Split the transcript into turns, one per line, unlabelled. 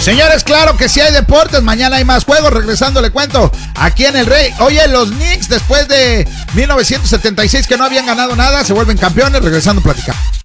Señores, claro que sí hay deportes. Mañana hay más juegos. Regresando, le cuento aquí en el Rey. Oye, los Knicks, después de 1976 que no habían ganado nada, se vuelven campeones. Regresando, platicamos.